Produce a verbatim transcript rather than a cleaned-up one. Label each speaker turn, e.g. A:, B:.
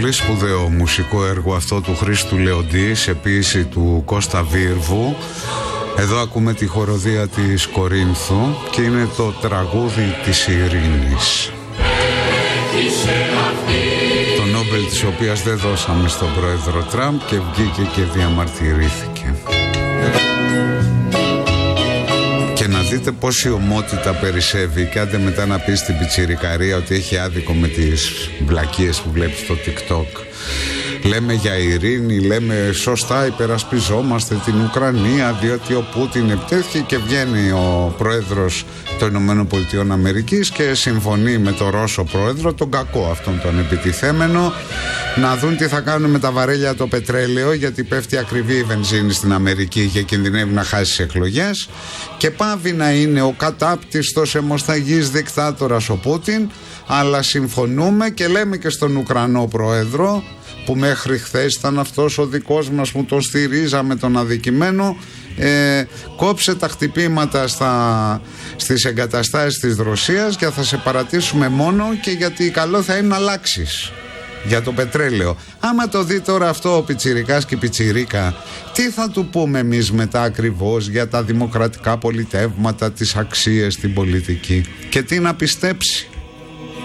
A: Πολύ σπουδαίο μουσικό έργο αυτό του Χρήστου Λεοντή σε ποίηση του Κώστα Βίρβου. Εδώ ακούμε τη χοροδία της Κορίνθου και είναι το τραγούδι της ειρήνης. Το Νόμπελ της οποίας δεν δώσαμε στον πρόεδρο Τραμπ και βγήκε και διαμαρτυρήθηκε. Και να δείτε πόση ομότητα περισσεύει και άντε μετά να πει στην πιτσιρικαρία ότι έχει άδικο με τις βλακίες που βλέπεις στο TikTok. Λέμε για ειρήνη, λέμε σωστά υπερασπιζόμαστε την Ουκρανία διότι ο Πούτιν επιτέθηκε και βγαίνει ο πρόεδρος των Ηνωμένων Πολιτειών Αμερικής και συμφωνεί με τον Ρώσο πρόεδρο, τον κακό αυτόν τον επιτιθέμενο, να δουν τι θα κάνουν με τα βαρέλια το πετρέλαιο γιατί πέφτει ακριβή η βενζίνη στην Αμερική και κινδυνεύει να χάσει τις εκλογές και πάβει να είναι ο κατάπτυστος αιμοσταγής δικτάτορας ο Πούτιν, αλλά συμφωνούμε και λέμε και στον Ουκρανό πρόεδρο που μέχρι χθες ήταν αυτός ο δικός μας που τον στηρίζαμε τον αδικημένο, ε, κόψε τα χτυπήματα στα, στις εγκαταστάσεις της Ρωσίας και θα σε παρατήσουμε μόνο και γιατί καλό θα είναι να αλλάξεις για το πετρέλαιο. Άμα το δει τώρα αυτό ο πιτσιρικάς και η πιτσιρίκα, τι θα του πούμε εμείς μετά ακριβώς για τα δημοκρατικά πολιτεύματα, τις αξίες, την πολιτική και τι να πιστέψει.